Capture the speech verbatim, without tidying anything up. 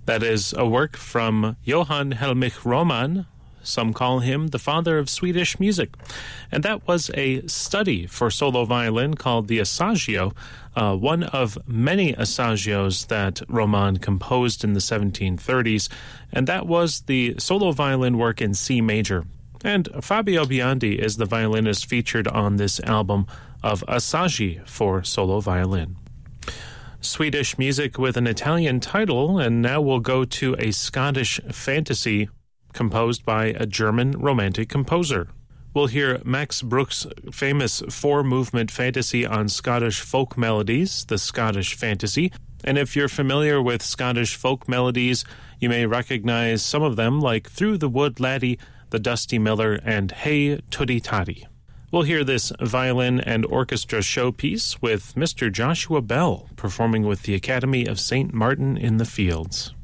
That is a work from Johann Helmich Roman. Some call him the father of Swedish music. And that was a study for solo violin called the Assaggio, uh, one of many Assagios that Roman composed in the seventeen thirties. And that was the solo violin work in C major. And Fabio Biondi is the violinist featured on this album of Assaggi for solo violin. Swedish music with an Italian title, and now we'll go to a Scottish fantasy composed by a German romantic composer. We'll hear Max Bruch's famous four-movement fantasy on Scottish folk melodies, the Scottish Fantasy. And if you're familiar with Scottish folk melodies, you may recognize some of them like Through the Wood Laddie, The Dusty Miller, and Hey Tuddy Toddy. We'll hear this violin and orchestra showpiece with Mister Joshua Bell performing with the Academy of Saint Martin in the Fields.